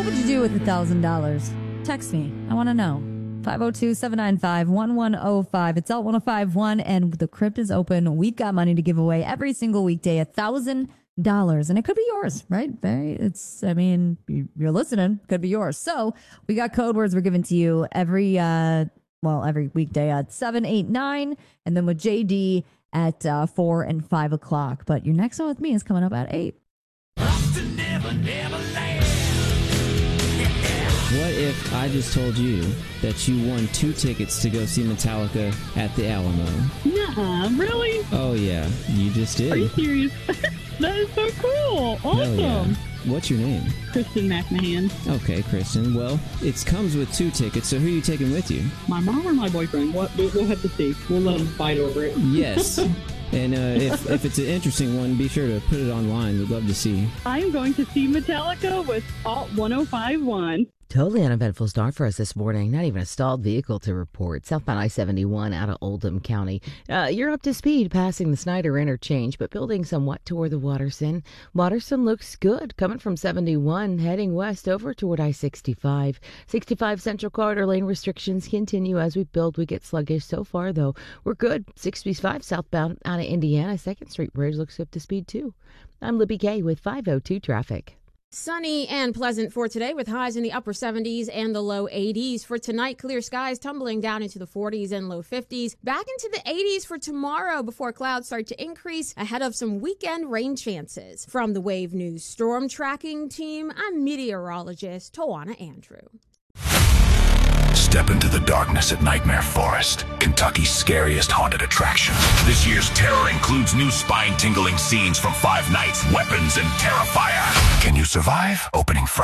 would you do with $1,000? Text me. I want to know. 502-795-1105. It's L1051, and the crypt is open. We've got money to give away every single weekday, $1,000. And it could be yours, right? You're listening. Could be yours. So we got code words we're giving to you every weekday at 7, 8, 9, and then with JD at 4 and 5 o'clock. But your next one with me is coming up at 8. What if I just told you that you won 2 tickets to go see Metallica at the Alamo? Nuh-uh, really? Oh, yeah. You just did. Are you serious? That is so cool. Awesome. Yeah. What's your name? Kristen McMahon. Okay, Kristen. Well, it comes with 2 tickets, so who are you taking with you? My mom or my boyfriend? We'll have to see. We'll let them fight over it. Yes. And if it's an interesting one, be sure to put it online. We'd love to see. I'm going to see Metallica with Alt 1051. Totally uneventful start for us this morning. Not even a stalled vehicle to report. Southbound I-71 out of Oldham County. You're up to speed passing the Snyder interchange, but building somewhat toward the Watterson. Watterson looks good. Coming from 71, heading west over toward I-65. 65 Central Corridor lane restrictions continue as we build. We get sluggish so far, though. We're good. 65 southbound out of Indiana. 2nd Street Bridge looks up to speed, too. I'm Libby Kay with 502 traffic. Sunny and pleasant for today with highs in the upper 70s and the low 80s. For tonight, clear skies tumbling down into the 40s and low 50s. Back into the 80s for tomorrow before clouds start to increase ahead of some weekend rain chances. From the Wave News Storm Tracking Team, I'm meteorologist Tawana Andrew. Step into the darkness at Nightmare Forest, Kentucky's scariest haunted attraction. This year's terror includes new spine-tingling scenes from 5 Nights, weapons, and Terrifier. Can you survive? Opening Friday.